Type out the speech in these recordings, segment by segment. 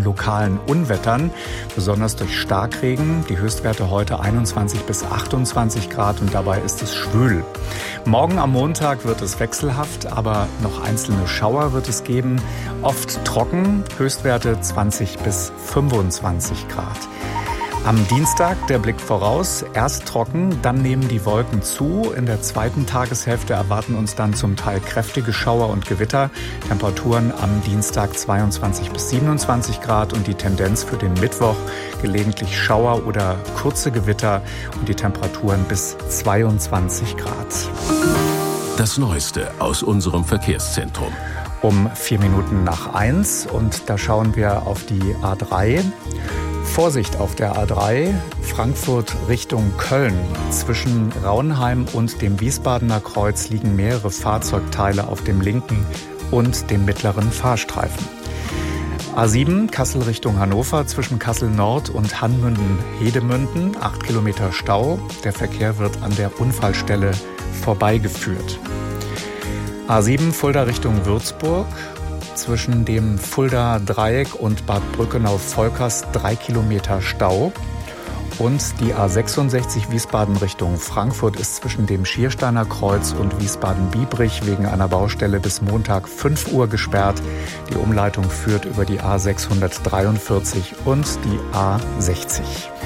lokalen Unwettern, besonders durch Starkregen. Die Höchstwerte heute 21 bis 28 Grad und dabei ist es schwül. Morgen am Montag wird es wechselhaft, aber noch einzelne Schauer wird es geben. Oft trocken, Höchstwerte 20 bis 25 Grad. Am Dienstag der Blick voraus, erst trocken, dann nehmen die Wolken zu. In der zweiten Tageshälfte erwarten uns dann zum Teil kräftige Schauer und Gewitter. Temperaturen am Dienstag 22 bis 27 Grad und die Tendenz für den Mittwoch gelegentlich Schauer oder kurze Gewitter und die Temperaturen bis 22 Grad. Das Neueste aus unserem Verkehrszentrum. Um 1:04 und da schauen wir auf die A3. Vorsicht auf der A3, Frankfurt Richtung Köln. Zwischen Raunheim und dem Wiesbadener Kreuz liegen mehrere Fahrzeugteile auf dem linken und dem mittleren Fahrstreifen. A7, Kassel Richtung Hannover, zwischen Kassel Nord und Hannmünden-Hedemünden, 8 Kilometer Stau. Der Verkehr wird an der Unfallstelle vorbeigeführt. A7, Fulda Richtung Würzburg. Zwischen dem Fulda Dreieck und Bad Brückenau-Volkers 3 Kilometer Stau. Und die A66 Wiesbaden Richtung Frankfurt ist zwischen dem Schiersteiner Kreuz und Wiesbaden-Biebrich wegen einer Baustelle bis Montag 5 Uhr gesperrt. Die Umleitung führt über die A643 und die A60.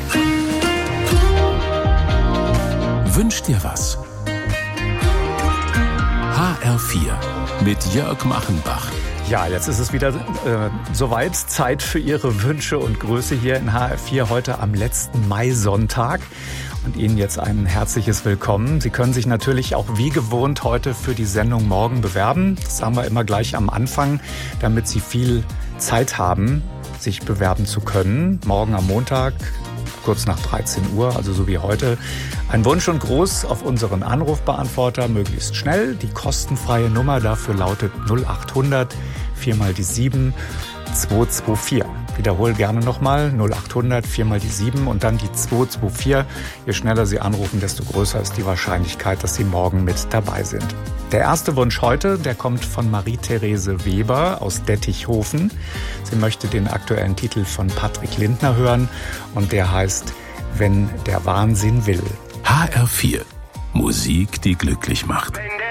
Wünsch dir was? HR4 mit Jörg Machenbach. Ja, jetzt ist es wieder soweit. Zeit für Ihre Wünsche und Grüße hier in HR4 heute am letzten Mai-Sonntag. Und Ihnen jetzt ein herzliches Willkommen. Sie können sich natürlich auch wie gewohnt heute für die Sendung morgen bewerben. Das sagen wir immer gleich am Anfang, damit Sie viel Zeit haben, sich bewerben zu können. Morgen am Montag, kurz nach 13 Uhr, also so wie heute. Ein Wunsch und Gruß auf unseren Anrufbeantworter, möglichst schnell. Die kostenfreie Nummer dafür lautet 0800 4 mal die 7 224. Wiederhole gerne nochmal 0800 4 mal die 7 und dann die 224. Je schneller Sie anrufen, desto größer ist die Wahrscheinlichkeit, dass Sie morgen mit dabei sind. Der erste Wunsch heute, der kommt von Marie-Therese Weber aus Dettichhofen. Sie möchte den aktuellen Titel von Patrick Lindner hören und der heißt Wenn der Wahnsinn will. HR4. Musik, die glücklich macht. Wenn